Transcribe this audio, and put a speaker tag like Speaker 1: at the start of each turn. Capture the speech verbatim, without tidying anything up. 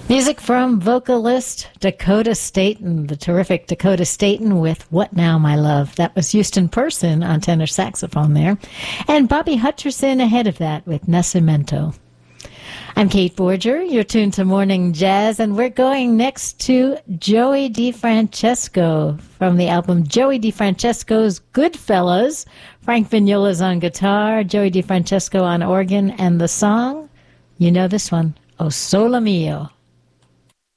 Speaker 1: Music from vocalist Dakota Staton, the terrific Dakota Staton with What Now, My Love. That was Houston Person on tenor saxophone there. And Bobby Hutcherson ahead of that with Nascimento. I'm Kate Borger. You're tuned to Morning Jazz, and we're going next to Joey DeFrancesco from the album Joey DeFrancesco's Goodfellas. Frank Vignola's on guitar, Joey DeFrancesco on organ, and the song, you know this one, O Sole Mio.